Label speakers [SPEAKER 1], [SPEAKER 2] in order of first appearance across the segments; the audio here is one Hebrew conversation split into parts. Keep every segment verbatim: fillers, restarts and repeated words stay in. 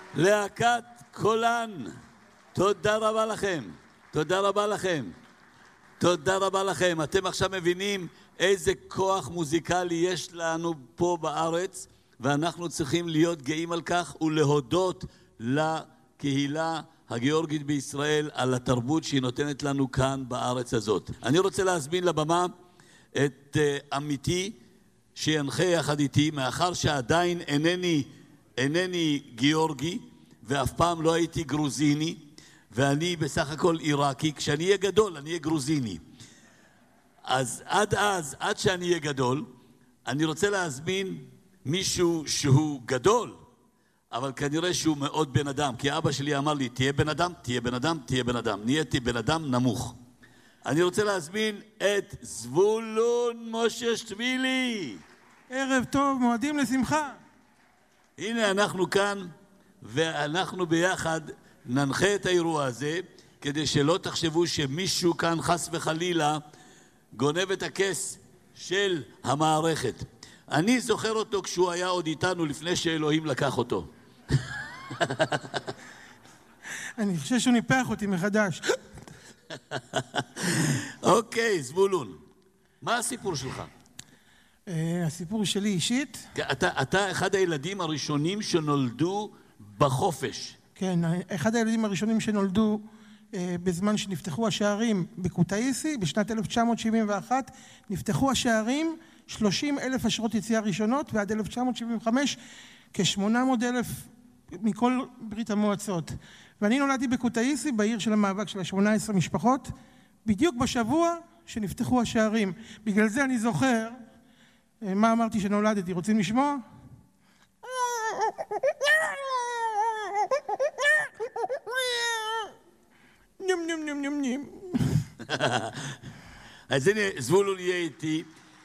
[SPEAKER 1] להקת קולן, תודה רבה לכם, תודה רבה לכם, תודה רבה לכם. אתם עכשיו מבינים איזה כוח מוזיקלי יש לנו פה בארץ, ואנחנו צריכים להיות גאים על כך ולהודות לקהילה הגיאורגית בישראל על התרבות שהיא נותנת לנו כאן בארץ הזאת. אני רוצה להזמין לבמה את uh, עמיתי שינחה יחד איתי, מאחר שעדיין אינני, אינני גיאורגי ואף פעם לא הייתי גרוזיני, ואני בסך הכל עיראקי. כשאני אהיה גדול אני אהיה גרוזיני. אז עד אז, עד שאני אהיה גדול, אני רוצה להזמין מישהו שהוא גדול, אבל כנראה שהוא מאוד בן אדם, כי אבא שלי אמר לי, תהיה בן אדם, תהיה בן אדם, תהיה בן אדם. נהייתי בן אדם נמוך. אני רוצה להזמין את זבולון מוששווילי.
[SPEAKER 2] ערב טוב, מועדים לשמחה.
[SPEAKER 1] הנה אנחנו כאן, ואנחנו ביחד ננחה את האירוע הזה, כדי שלא תחשבו שמישהו כאן חס וחלילה גונב את הכס של המערכת. אני זוכר אותו כשהוא היה עוד איתנו לפני שאלוהים לקח אותו.
[SPEAKER 2] אני חושב שהוא ניפח אותי מחדש.
[SPEAKER 1] אוקיי, זבולון, מה הסיפור שלך?
[SPEAKER 2] הסיפור שלי אישית.
[SPEAKER 1] אתה, אתה אחד הילדים הראשונים שנולדו בחופש.
[SPEAKER 2] כן, אחד הילדים הראשונים שנולדו בזמן שנפתחו השערים בקוטאיסי, בשנת אלף תשע מאות שבעים ואחת, נפתחו השערים, שלושים אלף אשרות יציאה ראשונות, ועד אלף תשע מאות שבעים וחמש כ-שמונה מאות אלף מכל ברית המועצות. ואני נולדתי בקוטאיסי, בעיר של המאבק של ה-שמונה עשרה משפחות, בדיוק בשבוע שנפתחו השערים. בגלל זה אני זוכר מה אמרתי שנולדתי. רוצים לשמוע? נים נים נים נים נים.
[SPEAKER 1] אז הנה, זבולון יהיה איתי,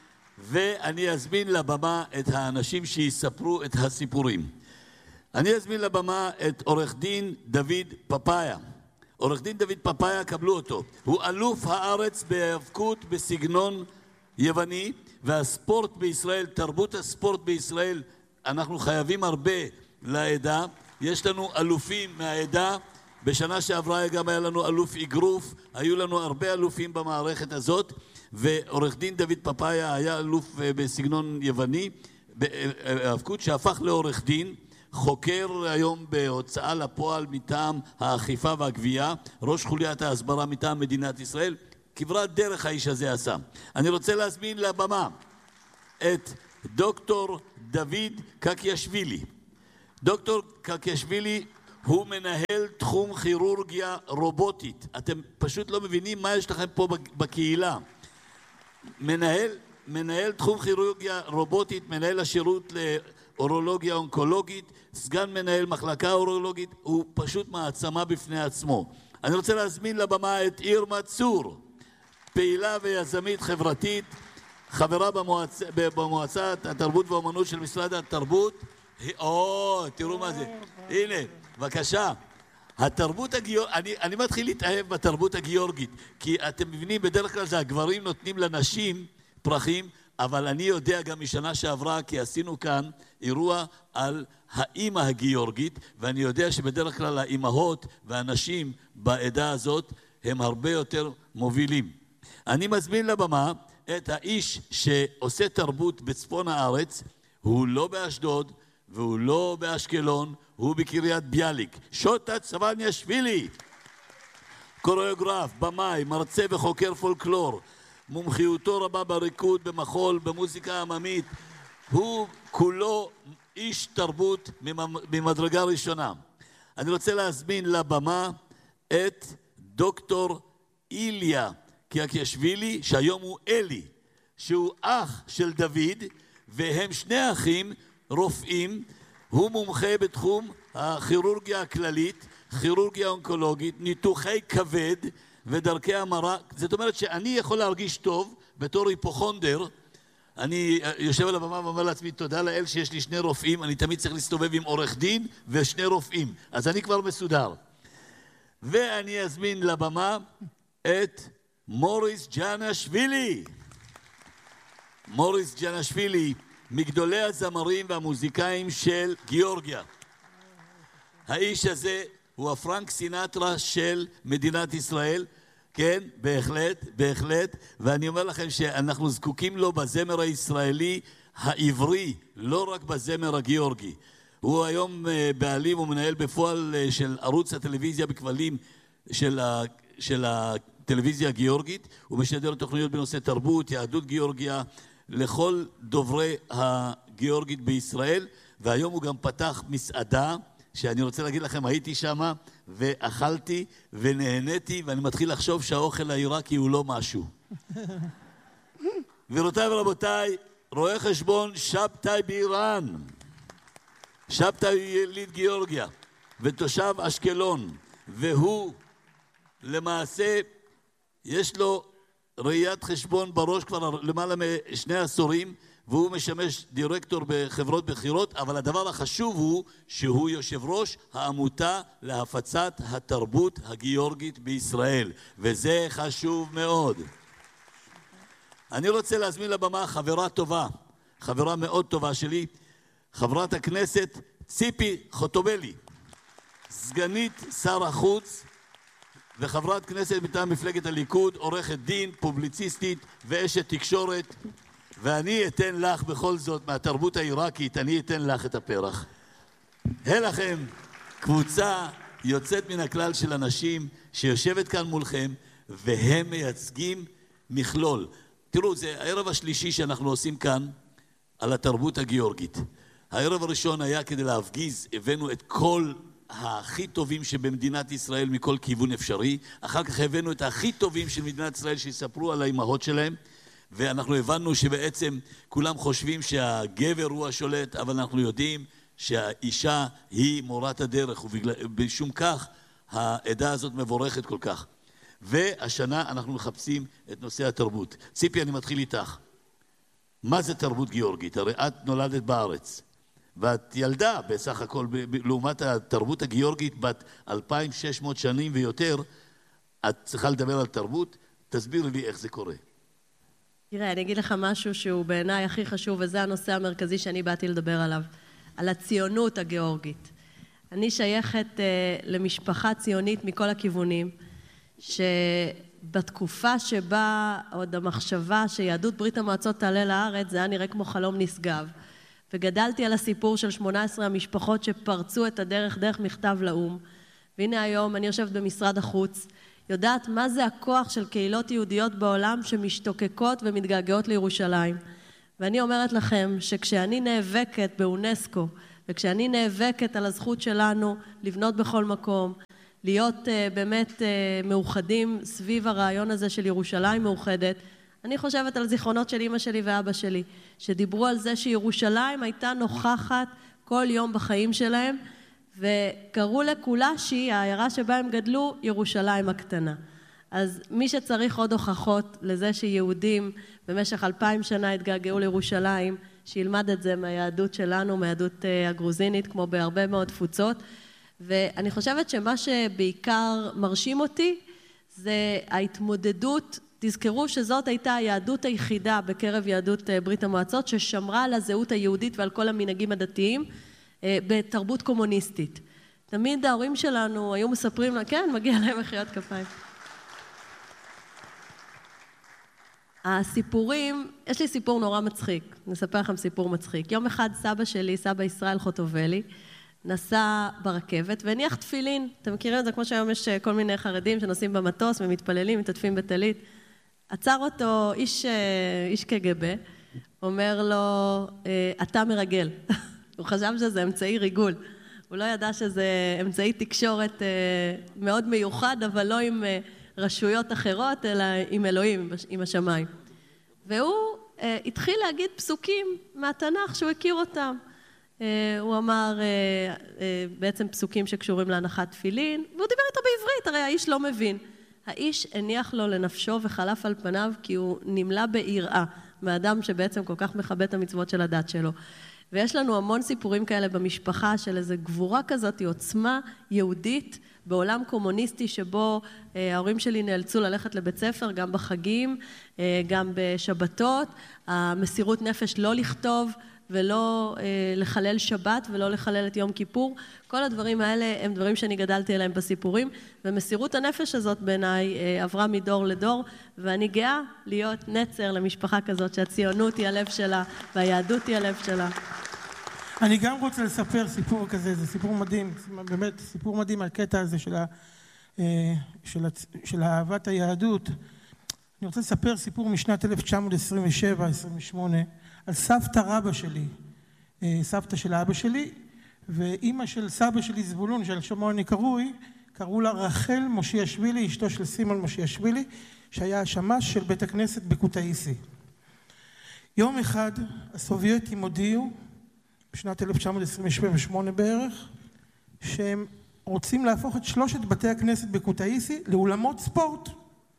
[SPEAKER 1] ואני אזמין לבמה את האנשים שיספרו את הסיפורים. אני אזמין לבמה את עורך דין דוד פפאיה. עורך דין דוד פפאיה, קבלו אותו. הוא אלוף הארץ בהיאבקות בסגנון יווני, והספורט בישראל, תרבות הספורט בישראל, אנחנו חייבים הרבה לעדה. יש לנו אלופים מהעדה. בשנה שעברה גם היה לנו אלוף אגרוף, היו לנו הרבה אלופים במערכת הזאת, ועורך דין דוד פפאיה היה אלוף בסגנון יווני, בהיאבקות, שהפך לעורך דין, חוקר היום בהוצאה לפועל מטעם האכיפה והגבייה, ראש חוליית ההסברה מטעם מדינת ישראל. כברת דרך האיש הזה עשה. אני רוצה להזמין לבמה את דוקטור דוד קקיאשווילי. דוקטור קקיאשווילי הוא מנהל תחום כירורגיה רובוטית. אתם פשוט לא מבינים מה יש לכם פה בקהילה. מנהל, מנהל תחום כירורגיה רובוטית, מנהל השירות לאורולוגיה אונקולוגית, סגן מנהל מחלקה אורולוגית, הוא פשוט מעצמה בפני עצמו. אני רוצה להזמין לבמה את אירמה צור, פעילה ויזמית חברתית, חברה במועצ... במועצת התרבות והאומנות של משרד התרבות. או, תראו מה זה. הנה, בבקשה. התרבות הגיאורגית, אני, אני מתחיל להתאהב בתרבות הגיאורגית, כי אתם מבינים, בדרך כלל זה הגברים נותנים לנשים פרחים, אבל אני יודע גם משנה שעברה, כי עשינו כאן אירוע על האמא הגיאורגית, ואני יודע שבדרך כלל האמהות והנשים בעדה הזאת הם הרבה יותר מובילים. אני מזמין לבמה את האיש שעושה תרבות בצפון הארץ, הוא לא באשדוד והוא לא באשקלון, הוא בקריית ביאליק. שוטה צבניאשווילי, קוריאוגרף, במאי, מרצה וחוקר פולקלור, מומחיותו רבה בריקוד, במחול, במוזיקה עממית. הוא כולו איש תרבות ממדרגה ראשונה. אני רוצה להזמין לבמה את דוקטור איליה קקיאשווילי, שהיום הוא אלי, שהוא אח של דוד, והם שני אחים רופאים. הוא מומחה בתחום הכירורגיה הכללית, כירורגיה אונקולוגית, ניתוחי כבד ודרכי המרה. זאת אומרת שאני יכול להרגיש טוב בתור היפוכונדר. אני יושב על הבמה ואומר לעצמי, תודה לאל שיש לי שני רופאים, אני תמיד צריך להסתובב עם עורך דין ושני רופאים, אז אני כבר מסודר. ואני אזמין לבמה את מוריס ג'אנאשווילי. מוריס ג'אנאשווילי, מגדולי הזמרים והמוזיקאים של גיאורגיה. האיש הזה הוא הפרנק סינטרה של מדינת ישראל, כן, בהחלט, בהחלט, ואני אומר לכם שאנחנו זקוקים לו בזמר הישראלי העברי, לא רק בזמר הגיאורגי. הוא היום בעלים ומנהל בפועל של ערוץ הטלוויזיה בכבלים של, ה, של הטלוויזיה הגיאורגית. הוא משדר תוכניות בנושא תרבות, יהדות גיאורגיה, לכל דוברי הגיאורגית בישראל, והיום הוא גם פתח מסעדה, שאני רוצה להגיד לכם, הייתי שם ואכלתי ונהניתי, ואני מתחיל לחשוב שהאוכל העיראקי הוא לא משהו. גבירותיי ורבותיי, רואה חשבון שבתאי באיראן. שבתאי הוא יליד גיאורגיה ותושב אשקלון, והוא למעשה יש לו ראיית חשבון בראש כבר למעלה משני עשורים, והוא משמש דירקטור בחברות בחירות, אבל הדבר החשוב הוא שהוא יושב ראש העמותה להפצת התרבות הגיאורגית בישראל, וזה חשוב מאוד. אני רוצה להזמין לבמה חברה טובה, חברה מאוד טובה שלי, חברת הכנסת ציפי חוטובלי, סגנית שר החוץ וחברת כנסת מטעם מפלגת הליכוד, עורכת דין, פובליציסטית ואשת תקשורת, ואני אתן לך בכל זאת מהתרבות העיראקית, אני אתן לך את הפרח. הן לכם קבוצה יוצאת מן הכלל של אנשים שיושבת כאן מולכם, והם מייצגים מכלול. תראו, זה הערב השלישי שאנחנו עושים כאן על התרבות הגיאורגית. הערב הראשון היה כדי להפגיז, הבאנו את כל הכי טובים שבמדינת ישראל מכל כיוון אפשרי. אחר כך הבאנו את הכי טובים של מדינת ישראל שיספרו על האימהות שלהם, ואנחנו הבנו שבעצם כולם חושבים שהגבר הוא השולט, אבל אנחנו יודעים שהאישה היא מורת הדרך, ובשום כך העדה הזאת מבורכת כל כך. והשנה אנחנו מחפשים את נושא התרבות. ציפי, אני מתחיל איתך. מה זה תרבות גיאורגית? הרי את נולדת בארץ, ואת ילדה בסך הכל, לעומת התרבות הגיאורגית בת אלפיים ושש מאות שנים ויותר, את צריכה לדבר על תרבות, תסביר לי איך זה קורה.
[SPEAKER 3] תראה, אני אגיד לך משהו שהוא בעיניי הכי חשוב, וזה הנושא המרכזי שאני באתי לדבר עליו, על הציונות הגיאורגית. אני שייכת uh, למשפחה ציונית מכל הכיוונים, שבתקופה שבה עוד המחשבה שיהדות ברית המועצות תעלה לארץ, זה היה נראה כמו חלום נשגב. וגדלתי על הסיפור של שמונה עשרה המשפחות שפרצו את הדרך דרך מכתב לאום. והנה היום אני יושבת במשרד החוץ, יודעת מה זה הכוח של קהילות יהודיות בעולם שמשתוקקות ומתגעגעות לירושלים. ואני אומרת לכם שכשאני נאבקת באונסקו, וכשאני נאבקת על הזכות שלנו לבנות בכל מקום, להיות uh, באמת uh, מאוחדים סביב הרעיון הזה של ירושלים מאוחדת, אני חושבת על זיכרונות של אמא שלי ואבא שלי, שדיברו על זה שירושלים הייתה נוכחת כל יום בחיים שלהם, וקראו לקולשי, העיירה שבה הם גדלו, ירושלים הקטנה. אז מי שצריך עוד הוכחות לזה שיהודים במשך אלפיים שנה התגעגעו לירושלים, שילמד את זה מהיהדות שלנו, מהיהדות הגרוזינית, כמו בהרבה מאוד תפוצות. ואני חושבת שמה שבעיקר מרשים אותי, זה ההתמודדות. תזכרו שזאת הייתה היהדות היחידה בקרב יהדות ברית המועצות, ששמרה על הזהות היהודית ועל כל המנהגים הדתיים, בתרבות קומוניסטית. תמיד ההורים שלנו היו מספרים, כן, מגיע להם מחיאות כפיים. הסיפורים, יש לי סיפור נורא מצחיק, נספר לכם סיפור מצחיק. יום אחד סבא שלי, סבא ישראל חוטובלי, נסע ברכבת והניח תפילין. אתם מכירים את זה כמו שהיום יש כל מיני חרדים שנוסעים במטוס ומתפללים, מתעטפים בטלית. עצר אותו איש, איש קג"ב, אומר לו, אתה מרגל. הוא חשב שזה אמצעי ריגול. הוא לא ידע שזה אמצעי תקשורת מאוד מיוחד, אבל לא עם רשויות אחרות, אלא עם אלוהים, עם השמיים. והוא התחיל להגיד פסוקים מהתנ"ך שהוא הכיר אותם. הוא אמר בעצם פסוקים שקשורים להנחת תפילין, והוא דיבר איתו בעברית, הרי האיש לא מבין. האיש הניח לו לנפשו וחלף על פניו, כי הוא נמלא ביראה מהאדם שבעצם כל כך מכבד את המצוות של הדת שלו. ויש לנו המון סיפורים כאלה במשפחה של איזו גבורה כזאת, עוצמה יהודית בעולם קומוניסטי שבו אה, ההורים שלי נאלצו ללכת לבית ספר גם בחגים, אה, גם בשבתות, המסירות נפש לא לכתוב ולא אה, לחלל שבת ולא לחלל את יום כיפור. כל הדברים האלה הם דברים שאני גדלתי עליהם בסיפורים, ומסירות הנפש הזאת בעיניי אה, עברה מדור לדור, ואני גאה להיות נצר למשפחה כזאת שהציונות היא הלב שלה והיהדות היא הלב שלה.
[SPEAKER 2] אני גם רוצה לספר סיפור כזה, זה סיפור מדהים, באמת סיפור מדהים על הקטע הזה של, ה, של, ה, של אהבת היהדות. אני רוצה לספר סיפור משנת אלף תשע מאות עשרים ושבע עשרים ושמונה על סבתא רבא שלי, סבתא של אבא שלי, ואימא של סבא שלי זבולון, שעל שמו אני קרוי, קראו לה רחל מושיאשווילי, אשתו של סימון מושיאשווילי, שהיה השמש של בית הכנסת בקוטאיסי. יום אחד הסובייטים הודיעו, בשנת אלף תשע מאות עשרים ושמונה בערך, שהם רוצים להפוך את שלושת בתי הכנסת בקוטאיסי לאולמות ספורט.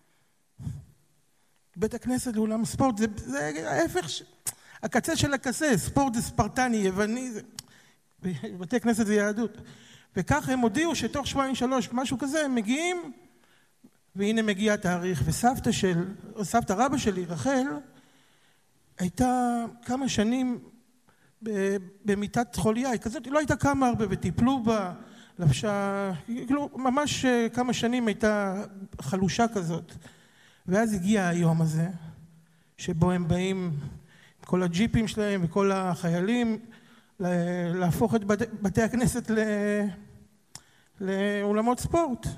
[SPEAKER 2] בית הכנסת לאולם ספורט, זה, זה ההפך, ש... הקצה של הקצה, ספורט זה ספרטני, יווני, זה... בתי כנסת זה יהדות. וכך הם הודיעו שתוך שבועיים שלוש, משהו כזה, הם מגיעים, והנה מגיע התאריך, וסבתא של, או סבתא רבא שלי, רחל, הייתה כמה שנים במיטת חוליה, היא כזאת, היא לא הייתה כמה הרבה, וטיפלו בה, לבשה, כאילו, ממש כמה שנים הייתה חלושה כזאת. ואז הגיע היום הזה, שבו הם באים עם כל הג'יפים שלהם וכל החיילים, להפוך את בתי, בתי הכנסת ל, לאולמות ספורט.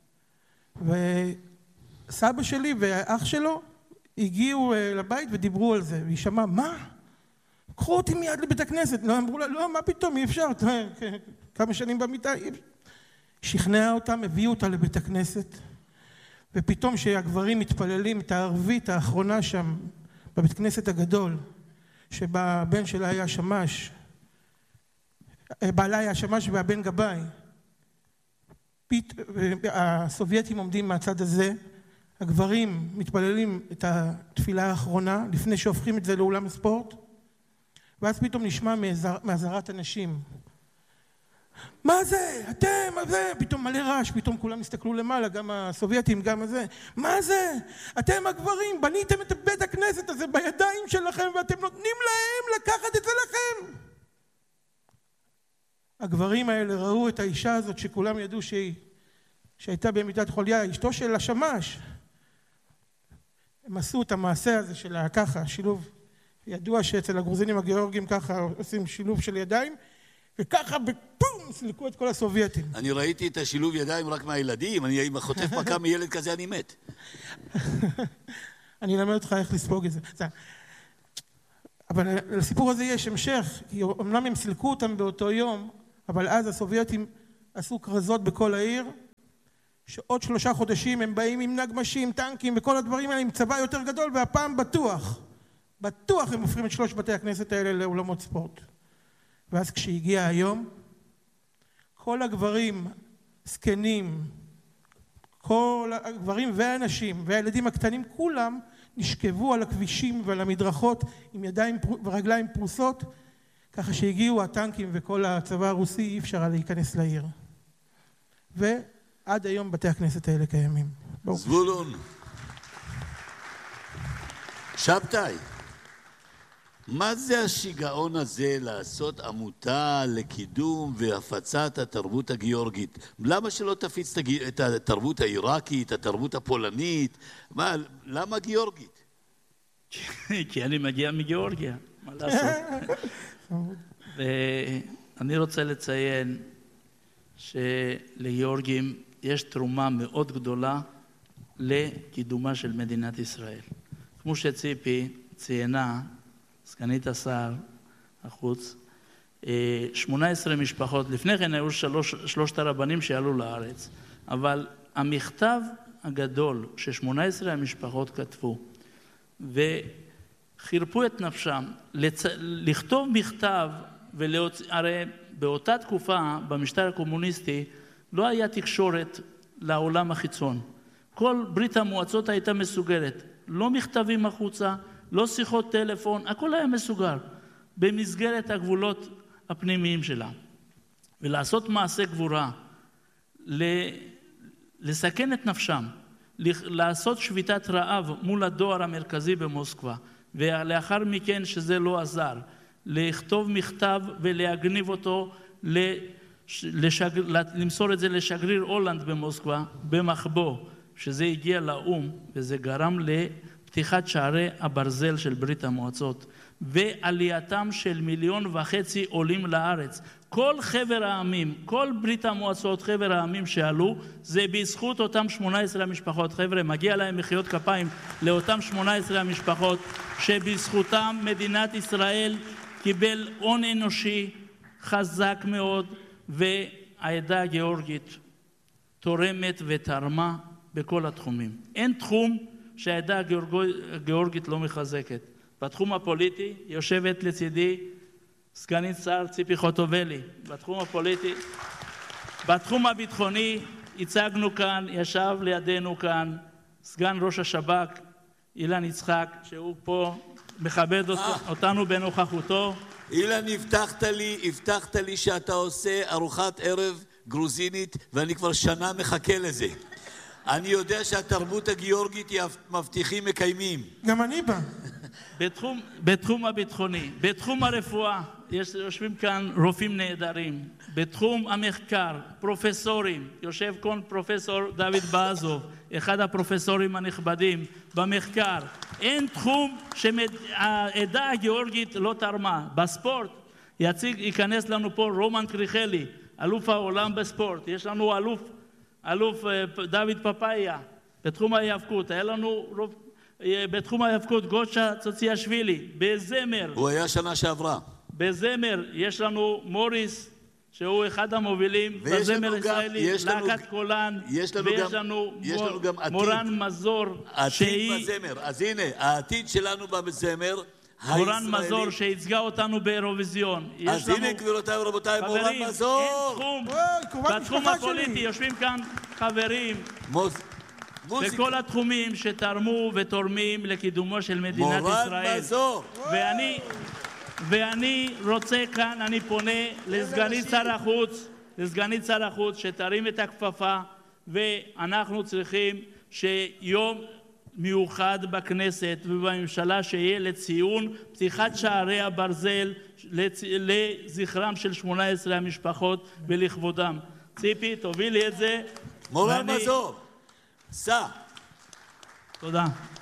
[SPEAKER 2] וסבא שלי והאח שלו הגיעו לבית ודיברו על זה, והיא שמעה, מה? קחו אותי מיד לבית הכנסת. לא, אמרו לה, לא, מה פתאום, אי אפשר, כמה שנים במיטה. שכנעה אותם, הביאו אותה לבית הכנסת, ופתאום שהגברים מתפללים את הערבית האחרונה שם, בבית כנסת הגדול, שבה הבן שלה היה שמש, בעלה היה שמש והבן גבאי. הסובייטים עומדים מהצד הזה, הגברים מתפללים את התפילה האחרונה, לפני שהופכים את זה לאולם ספורט, ואז פתאום נשמע מאזהרת הנשים. מה זה? אתם, מה זה? פתאום מלא רעש, פתאום כולם הסתכלו למעלה, גם הסובייטים, גם הזה. מה זה? אתם הגברים, בניתם את בית הכנסת הזה בידיים שלכם, ואתם נותנים להם לקחת את זה לכם. הגברים האלה ראו את האישה הזאת שכולם ידעו שהיא, שהייתה במיטת חוליה, אשתו של השמש. הם עשו את המעשה הזה שלה ככה, שילוב. ידוע שאצל הגרוזינים הגיאורגים ככה עושים שילוב של ידיים, וככה בפום סלקו את כל הסובייטים.
[SPEAKER 1] אני ראיתי את השילוב ידיים רק מהילדים, אני אם חוטף מכה מילד כזה אני מת.
[SPEAKER 2] אני אלמד אותך איך לספוג את זה. אבל לסיפור הזה יש המשך, כי אמנם הם סלקו אותם באותו יום, אבל אז הסובייטים עשו כרזות בכל העיר, שעוד שלושה חודשים הם באים עם נגמשים, טנקים וכל הדברים האלה עם צבא יותר גדול, והפעם בטוח, בטוח הם הופכים את שלוש בתי הכנסת האלה לאולמות ספורט. ואז כשהגיע היום, כל הגברים, זקנים, כל הגברים והאנשים והילדים הקטנים, כולם נשכבו על הכבישים ועל המדרכות עם ידיים ורגליים פרוסות, ככה שהגיעו הטנקים וכל הצבא הרוסי, אי אפשר היה להיכנס לעיר. ועד היום בתי הכנסת האלה קיימים.
[SPEAKER 1] זבולון. שבתאי. מה זה השיגעון הזה לעשות עמותה לקידום והפצת התרבות הגיאורגית? למה שלא תפיץ את התרבות העיראקית, התרבות הפולנית? מה, למה גיאורגית?
[SPEAKER 4] כי אני מגיע מגיאורגיה, מה לעשות? ואני רוצה לציין שלגיאורגים יש תרומה מאוד גדולה לקידומה של מדינת ישראל. כמו שציפי ציינה, סגנית השר החוץ, שמונה עשרה משפחות, לפני כן היו שלוש, שלושת הרבנים שעלו לארץ, אבל המכתב הגדול ש-שמונה עשרה המשפחות כתבו וחירפו את נפשם, לצ... לכתוב מכתב ולהוצ... הרי באותה תקופה במשטר הקומוניסטי לא היה תקשורת לעולם החיצון, כל ברית המועצות הייתה מסוגלת, לא מכתבים החוצה, לא שיחות טלפון, הכל היה מסוגר במסגרת הגבולות הפנימיים שלה. ולעשות מעשה גבורה, לסכן את נפשם, לעשות שביתת רעב מול הדואר המרכזי במוסקבה, ולאחר מכן שזה לא עזר, לכתוב מכתב ולהגניב אותו, לשגר... למסור את זה לשגריר הולנד במוסקבה, במחבוא, שזה הגיע לאום, וזה גרם לפתיחת שערי הברזל של ברית המועצות, ועלייתם של מיליון וחצי עולים לארץ. כל חבר העמים, כל ברית המועצות, חבר העמים שעלו, זה בזכות אותם שמונה עשרה המשפחות. חבר'ה, מגיע להם מחיאות כפיים לאותם שמונה עשרה המשפחות, שבזכותם מדינת ישראל קיבל הון אנושי חזק מאוד, והעדה הגיאורגית תורמת ותרמה בכל התחומים. אין תחום שהעדה הגיאורגית לא מחזקת. בתחום הפוליטי יושבת לצידי סגנית שר ציפי חוטובלי. בתחום הפוליטי, בתחום הביטחוני הצגנו כאן, ישב לידינו כאן סגן ראש השב"כ אילן יצחק, שהוא פה מכבד אותנו בנוכחותו.
[SPEAKER 1] אילן, הבטחת לי, הבטחת לי שאתה עושה ארוחת ערב גרוזינית, ואני כבר שנה מחכה לזה. אני יודע שהתרבות הגיאורגית היא מבטיחים מקיימים.
[SPEAKER 2] גם אני בא.
[SPEAKER 4] בתחום, בתחום הביטחוני, בתחום הרפואה, יש, יושבים כאן רופאים נהדרים. בתחום המחקר, פרופסורים, יושב כאן פרופסור דוד באזוב, אחד הפרופסורים הנכבדים במחקר. אין תחום שהעדה הגיאורגית לא תרמה. בספורט יציג, ייכנס לנו פה רומן קריכלי, אלוף העולם בספורט. יש לנו אלוף, אלוף דוד פפאיה בתחום ההיאבקות. היה לנו בתחום ההיאבקות גושה צוציאשווילי. בזמר,
[SPEAKER 1] הוא היה שנה שעברה.
[SPEAKER 4] בזמר יש לנו מוריס, שהוא אחד המובילים בזמר הישראלי, להקת קולן,
[SPEAKER 1] ויש לנו גם
[SPEAKER 4] מורן מזור,
[SPEAKER 1] עתיד בזמר. אז הנה, העתיד שלנו בזמר הישראלי.
[SPEAKER 4] מורן מזור שהצגה אותנו באירוויזיון.
[SPEAKER 1] אז הנה, גבירותיי ורבותיי, מורן מזור.
[SPEAKER 4] אין תחום, בתחום הפוליטי יושבים כאן חברים בכל התחומים שתרמו ותורמים לקידומו של מדינת ישראל.
[SPEAKER 1] מורן מזור.
[SPEAKER 4] ואני ואני רוצה כאן, אני פונה לסגנית שר החוץ, לסגנית שר החוץ שתרים את הכפפה, ואנחנו צריכים שיום מיוחד בכנסת ובממשלה שיהיה לציון פתיחת שערי הברזל לזכרם של שמונה עשרה המשפחות ולכבודם. ציפי, תובילי את זה.
[SPEAKER 1] מורן מזור, סע.
[SPEAKER 4] תודה.